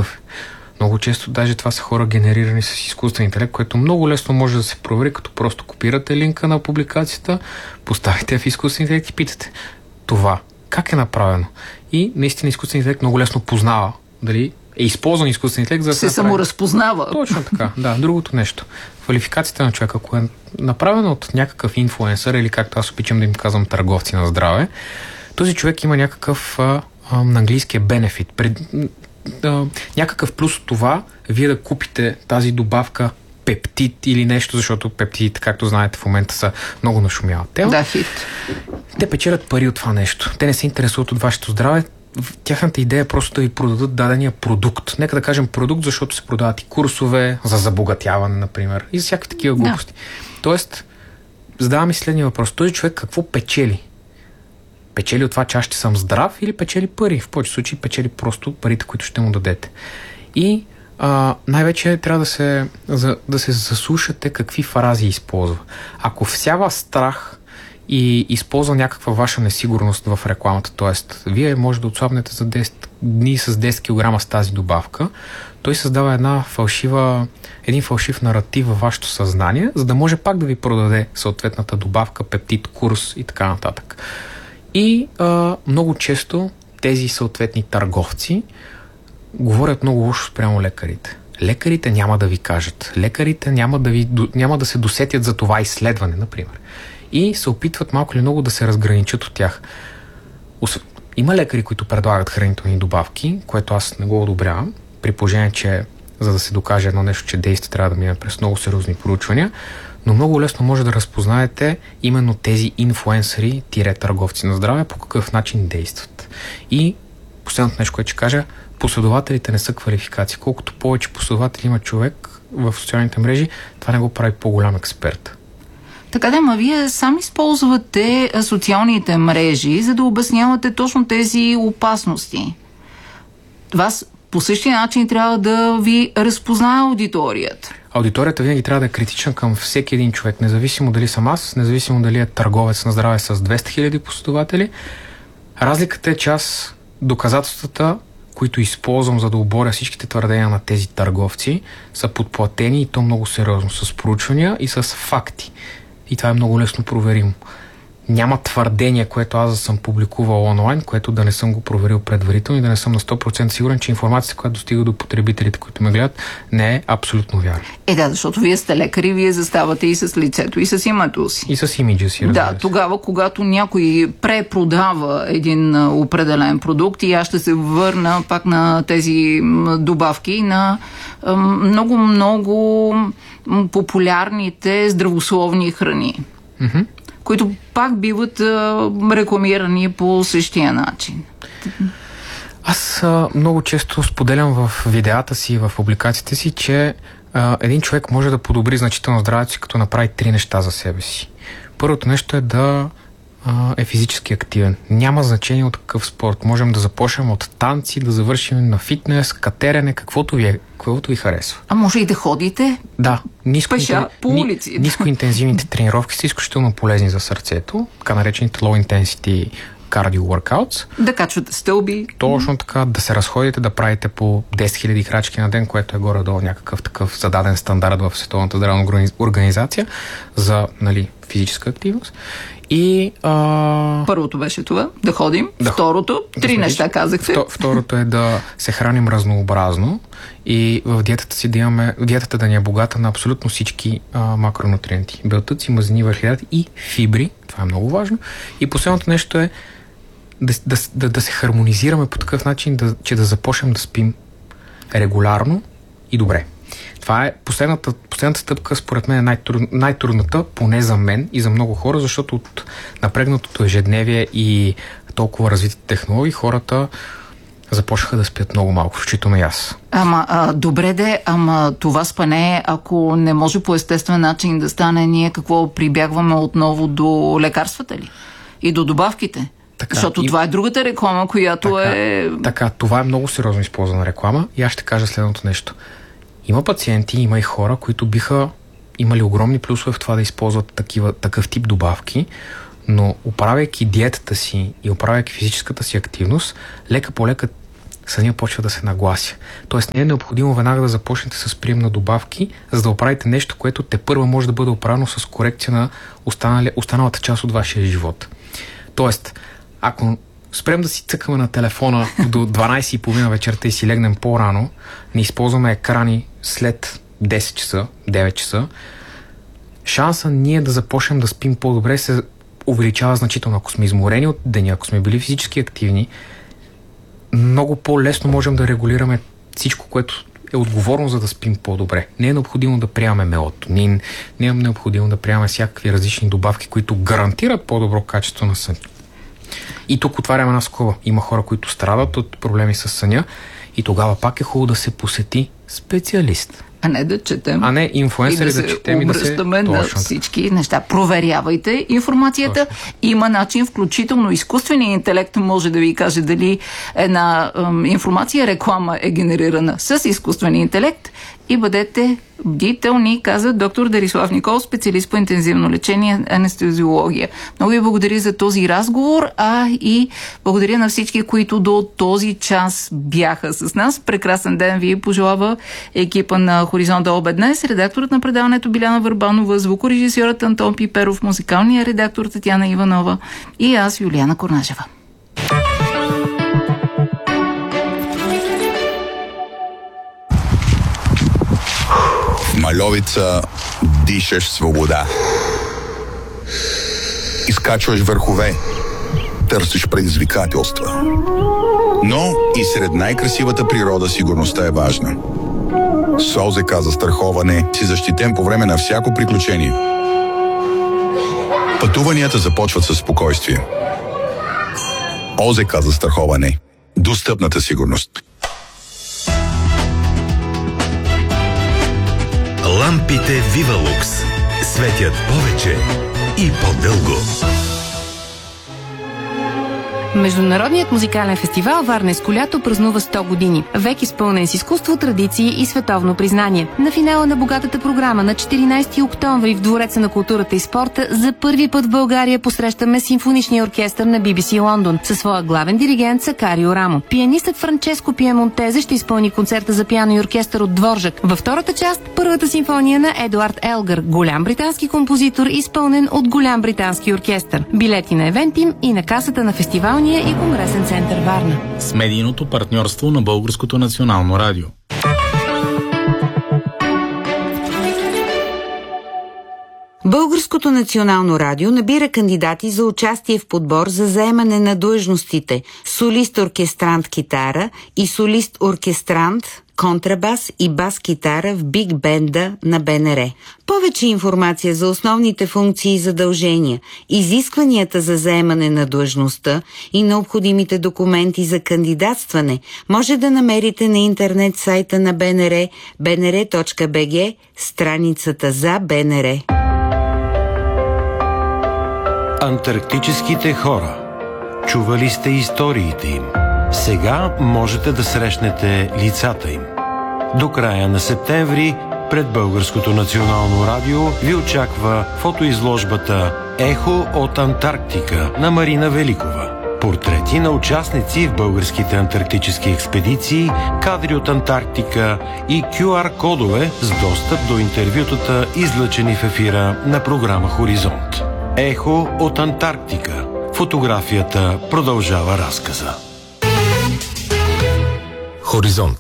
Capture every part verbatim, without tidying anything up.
какъв е. Много често даже това са хора генерирани с изкуствен интелект, което много лесно може да се провери, като просто копирате линка на публикацията, поставите в изкуствен интелект и питате това как е направено. И наистина изкуствен интелект много лесно познава дали е използван изкуствен интелект, за да се саморазпознава. Точно така, да. Другото нещо. Квалификацията на човека, ако е направена от някакъв инфлуенсър или както аз обичам да им казвам търговци на здраве, този човек има някакъв а, а, на английски бенефит. Пред, а, някакъв плюс от това вие да купите тази добавка пептид или нещо, защото пептидите, както знаете, в момента са много нашумяла тема. Да, хит. Те печелят пари от това нещо. Те не се интересуват от вашето здраве. Тяхната идея е просто да ви продадат дадения продукт. Нека да кажем продукт, защото се продават и курсове за забогатяване, например, и за всякакви такива глупости. Yeah. Тоест, задаваме си следния въпрос. Този човек какво печели? Печели от това, че аз ще съм здрав или печели пари? В повече случаи печели просто парите, които ще му дадете. И а, най-вече трябва да се, за, да се заслушате какви фрази използва. Ако всява страх и използва някаква ваша несигурност в рекламата, т.е. вие може да отслабнете за десет дни с десет килограма с тази добавка, той създава една фалшива, един фалшив наратив във вашето съзнание, за да може пак да ви продаде съответната добавка, пептид, курс и така нататък. И а, много често тези съответни търговци говорят много лошо спрямо лекарите. Лекарите няма да ви кажат. Лекарите няма да, ви, няма да се досетят за това изследване, например. И се опитват малко или много да се разграничат от тях. Има лекари, които предлагат хранителни добавки, което аз не го одобрявам, при положение, че за да се докаже едно нещо, че действа, трябва да мине през много сериозни проучвания, но много лесно може да разпознаете именно тези инфлуенсъри, тире търговци на здраве, по какъв начин действат. И последното нещо, което ще кажа, последователите не са квалификации. Колкото повече последователи има човек в социалните мрежи, това не го прави по-голям експерт. Така да, ма вие сам използвате социалните мрежи, за да обяснявате точно тези опасности. Вас по същия начин трябва да ви разпознае аудиторията. Аудиторията винаги трябва да е критична към всеки един човек, независимо дали съм аз, независимо дали е търговец на здраве с двеста хиляди последователи. Разликата е, че аз доказателствата, които използвам, за да оборя всичките твърдения на тези търговци, са подплатени и то много сериозно, с проучвания и с факти. И това е много лесно проверимо. Няма твърдение, което аз съм публикувал онлайн, което да не съм го проверил предварително и да не съм на сто процента сигурен, че информацията, която достига до потребителите, които ме гледат, не е абсолютно вярна. Е, да, защото вие сте лекари, вие заставате и с лицето, и с името си. И с имиджа си, разбира се. Да, тогава, когато някой препродава един определен продукт, и аз ще се върна пак на тези добавки, на много-много популярните здравословни храни. Mm-hmm. които пак биват а, рекламирани по същия начин. Аз а, много често споделям в видеята си, в публикациите си, че а, един човек може да подобри значително здравето си, като направи три неща за себе си. Първото нещо е да а, е физически активен. Няма значение от какъв спорт. Можем да започнем от танци, да завършим на фитнес, катерене, каквото ви, е, каквото ви харесва. А може и да ходите? Да. Ниско, пеша интен... по улиците. Нискоинтензивните тренировки са изключително полезни за сърцето, така наречените low intensity cardio workouts. Да качвате стълби. Точно така, да се разходите, да правите по десет хиляди крачки на ден, което е горе-долу някакъв такъв зададен стандарт в Световната здравна организация за, нали, физическа активност. И а... първото беше това, да ходим. Да. Второто, три да неща казахте. Втор, второто е да се храним разнообразно и в диетата си да имаме, диетата да ни е богата на абсолютно всички а, макронутриенти. Белтъци, мазнини, въглехидрати и фибри. Това е много важно. И последното нещо е да, да, да, да се хармонизираме по такъв начин, да, че да започнем да спим регулярно и добре. Това е последната, последната стъпка, според мен е най-труд, най-трудната, поне за мен и за много хора, защото от напрегнатото ежедневие и толкова развитите технологии, хората започнаха да спят много малко, включително и аз. Ама, а, добре де, ама това спане, ако не може по естествен начин да стане, ние какво прибягваме отново до лекарствата ли? И до добавките? Така, защото и... това е другата реклама, която така, е... Така, това е много сериозно използвана реклама и аз ще кажа следното нещо. Има пациенти, има и хора, които биха имали огромни плюсове в това да използват такива, такъв тип добавки, но управяйки диетата си и управяйки физическата си активност, лека по лека съня почва да се наглася. Тоест не е необходимо веднага да започнете с прием на добавки, за да оправите нещо, което тепърва може да бъде оправено с корекция на останали, останалата част от вашия живот. Тоест, ако спрем да си цъкаме на телефона до дванайсет и половина вечерта и си легнем по-рано, не използваме екрани след десет часа, девет часа, шанса ние да започнем да спим по-добре се увеличава значително. Ако сме изморени от деня, ако сме били физически активни, много по-лесно можем да регулираме всичко, което е отговорно за да спим по-добре. Не е необходимо да приемаме мелатонин, не е необходимо да приемаме всякакви различни добавки, които гарантират по-добро качество на сън. И тук отваряме една скоба. Има хора, които страдат от проблеми с съня и тогава пак е хубаво да се посети специалист. А не да четем. А не инфлуенсъри да, да четем и да се... на всички неща. Проверявайте информацията. Точно. Има начин, включително изкуственият интелект може да ви каже дали една ем, информация, реклама е генерирана с изкуствен интелект и бъдете бдителни, каза доктор Дарислав Никол, специалист по интензивно лечение, анестезиология. Много ви благодаря за този разговор, а и благодаря на всички, които до този час бяха с нас. Прекрасен ден ви пожелава екипа на Хоризонт до обед днес, редакторът на предаването Биляна Върбанова, звукорежисьорът Антон Пиперов, музикалният редактор Татяна Иванова и аз, Юлиана Корнажева. В Мальовица дишаш свобода. Изкачваш върхове, търсиш предизвикателства. Но и сред най-красивата природа сигурността е важна. С ОЗК застраховане си защитен по време на всяко приключение. Пътуванията започват със спокойствие. ОЗК застраховане. Достъпната сигурност. Лампите Вивалукс светят повече и по-дълго. Международният музикален фестивал Варненско лято празнува сто години. Век изпълнен с изкуство, традиции и световно признание. На финала на богатата програма на четиринайсети октомври в Двореца на културата и спорта за първи път в България посрещаме симфоничния оркестър на Би Би Си Лондон със своя главен диригент Сакарио Рамо. Пианистът Франческо Пиемонтезе ще изпълни концерта за пиано и оркестър от Дворжак. Във втората част първата симфония на Едуард Елгър, голям британски композитор, изпълнен от голям британски оркестър. Билети на Евентим и на касата на фестивал и Конгресен център Варна. С медийното партньорство на Българското национално радио. Българското национално радио набира кандидати за участие в подбор за заемане на длъжностите солист-оркестрант китара и солист-оркестрант контрабас и бас-китара в биг бенда на Б Н Р. Повече информация за основните функции и задължения, изискванията за заемане на длъжността и необходимите документи за кандидатстване може да намерите на интернет сайта на Б Н Р б н р точка б г, страницата за Б Н Р. Антарктическите хора. Чували сте историите им. Сега можете да срещнете лицата им. До края на септември пред Българското национално радио ви очаква фотоизложбата «Ехо от Антарктика» на Марина Великова. Портрети на участници в българските антарктически експедиции, кадри от Антарктика и кю ар кодове с достъп до интервютата, излъчени в ефира на програма Хоризонт. «Ехо от Антарктика». Фотографията продължава разказа. Хоризонт.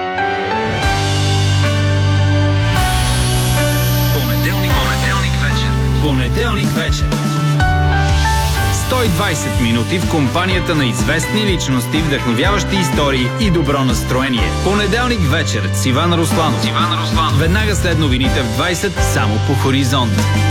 Понеделник, понеделник вечер. Понеделник вечер. сто и двайсет минути в компанията на известни личности, вдъхновяващи истории и добро настроение. Понеделник вечер с Иван Русланов. Иван Русланов. Веднага след новините в двайсет само по Хоризонт.